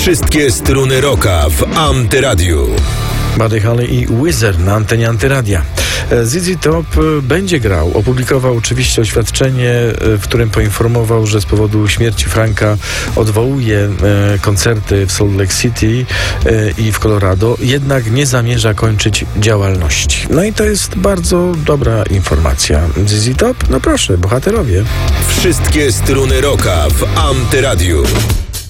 Wszystkie struny rocka w Antyradiu. Buddy Holly i Wizard na antenie Antyradia. ZZ Top będzie grał. Opublikował oczywiście oświadczenie, w którym poinformował, że z powodu śmierci Franka odwołuje koncerty w Salt Lake City i w Colorado, jednak nie zamierza kończyć działalności. No i to jest bardzo dobra informacja. ZZ Top? No proszę, bohaterowie. Wszystkie struny rocka w Antyradiu.